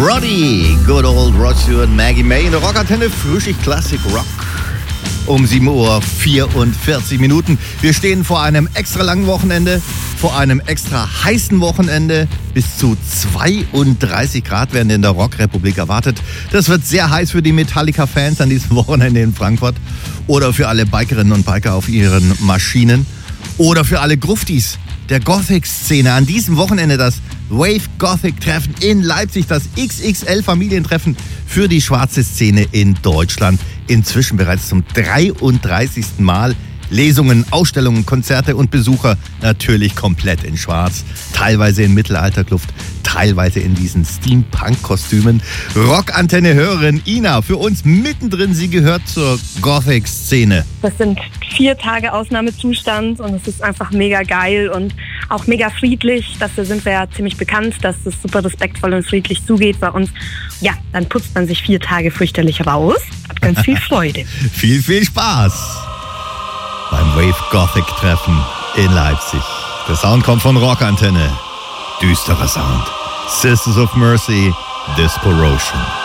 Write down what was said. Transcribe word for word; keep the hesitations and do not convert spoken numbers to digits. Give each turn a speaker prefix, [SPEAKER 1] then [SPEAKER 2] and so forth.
[SPEAKER 1] Roddy, good old Rod Stewart, Maggie May in der Rockantenne, Frühschicht Classic Rock. Um sieben Uhr vierundvierzig Minuten. Wir stehen vor einem extra langen Wochenende, vor einem extra heißen Wochenende. Bis zu zweiunddreißig Grad werden in der Rockrepublik erwartet. Das wird sehr heiß für die Metallica-Fans an diesem Wochenende in Frankfurt. Oder für alle Bikerinnen und Biker auf ihren Maschinen. Oder für alle Gruftis der Gothic-Szene. An diesem Wochenende das Wave Gothic-Treffen in Leipzig. Das X X L-Familientreffen für die schwarze Szene in Deutschland. Inzwischen bereits zum dreiunddreißigsten Mal. Lesungen, Ausstellungen, Konzerte und Besucher natürlich komplett in schwarz. Teilweise in Mittelalterkluft, teilweise in diesen Steampunk-Kostümen. Rockantenne-Hörerin Ina, für uns mittendrin, sie gehört zur Gothic-Szene.
[SPEAKER 2] Das sind vier Tage Ausnahmezustand und es ist einfach mega geil und auch mega friedlich. Dafür sind wir ja ziemlich bekannt, dass es super respektvoll und friedlich zugeht bei uns. Ja, dann putzt man sich vier Tage fürchterlich raus. Hat ganz viel Freude.
[SPEAKER 1] viel, viel Spaß beim Wave Gothic Treffen in Leipzig. Der Sound kommt von Rockantenne. Düsterer Sound. Sisters of Mercy, Disporotion.